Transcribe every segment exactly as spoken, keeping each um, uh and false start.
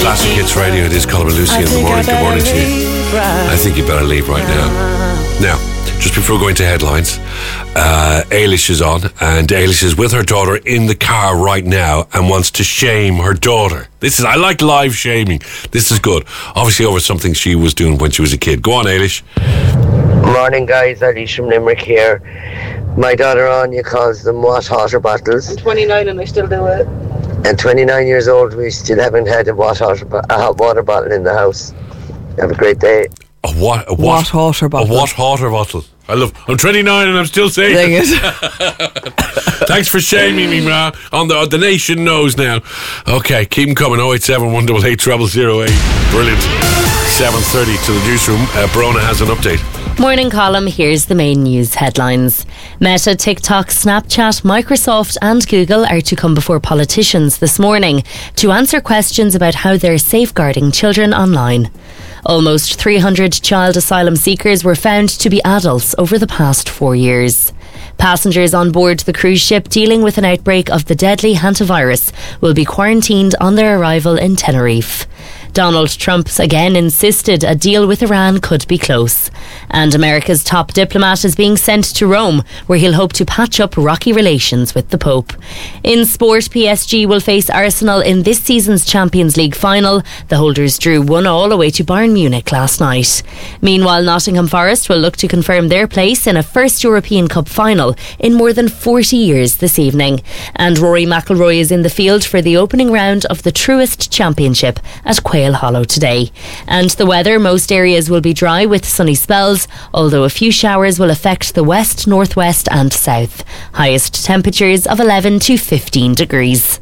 Classic Hits Radio. It is Colin and Lucy in the morning. Good morning to you. I think you better leave right now. Now, just before going to headlines, uh, Ailish is on, and Ailish is with her daughter in the car right now and wants to shame her daughter. This is, I like live shaming. This is good. Obviously over something she was doing when she was a kid. Go on, Ailish. Morning, guys. Ailish from Limerick here. My daughter Anya calls them what water bottles. I'm twenty-nine and I still do it. At twenty-nine years old, we still haven't had a hot water, a hot water bottle in the house. Have a great day. A what? A what? What water bottle? A what water bottle? I love. I'm twenty-nine and I'm still saying Dang it. it. Thanks for shaming me, ma. On the the nation knows now. Okay, keep them coming. oh eight seven, one eight eight, zero zero zero eight. Brilliant. seven thirty to the newsroom. Uh, Brona has an update. Morning column, here's the main news headlines. Meta, TikTok, Snapchat, Microsoft and Google are to come before politicians this morning to answer questions about how they're safeguarding children online. Almost three hundred child asylum seekers were found to be adults over the past four years. Passengers on board the cruise ship dealing with an outbreak of the deadly hantavirus will be quarantined on their arrival in Tenerife. Donald Trump again insisted a deal with Iran could be close. And America's top diplomat is being sent to Rome, where he'll hope to patch up rocky relations with the Pope. In sport, P S G will face Arsenal in this season's Champions League final. The holders drew one all away to Bayern Munich last night. Meanwhile, Nottingham Forest will look to confirm their place in a first European Cup final in more than forty years this evening. And Rory McIlroy is in the field for the opening round of the Truist Championship at Quail Hollow today. And the weather, most areas will be dry with sunny spells, although a few showers will affect the west, northwest and south. Highest temperatures of eleven to fifteen degrees.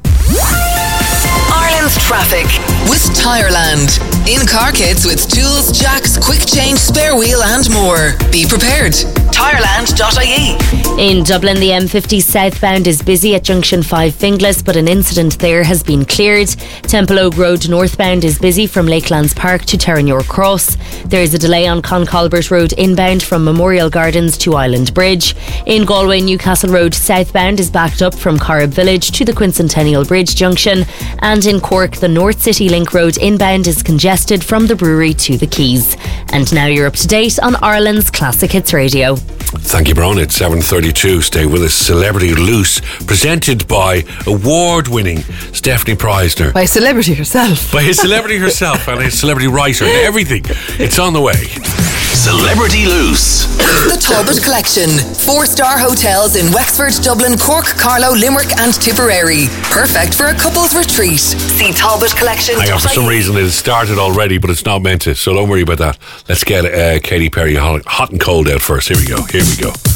Ireland's traffic with Tireland. In car kits with tools, jacks, quick change, spare wheel and more. Be prepared. Tireland dot I E. In Dublin, the M fifty southbound is busy at Junction five Finglas, but an incident there has been cleared. Temple Oak Road northbound is busy from Lakelands Park to Terranure Cross. There is a delay on Concolbert Road inbound from Memorial Gardens to Island Bridge. In Galway, Newcastle Road southbound is backed up from Corrib Village to the Quincentennial Bridge Junction. And in Cork, the North City Link Road inbound is congested from the brewery to the Quays. And now you're up to date on Ireland's Classic Hits Radio. Thank you, Brona. It's seven thirty-two. Stay with us. Celebrity Loose, presented by award-winning Stephanie Preisner. By a celebrity herself. By a celebrity herself and a celebrity writer and everything. It's on the way. Celebrity Loose. The Talbot Collection. Four-star hotels in Wexford, Dublin, Cork, Carlow, Limerick and Tipperary. Perfect for a couple's retreat. See Talbot Collection. Hang on, for some reason it has started already, but it's not meant to, so don't worry about that. Let's get uh, Katy Perry hot and cold out first. Here we go. Here we go.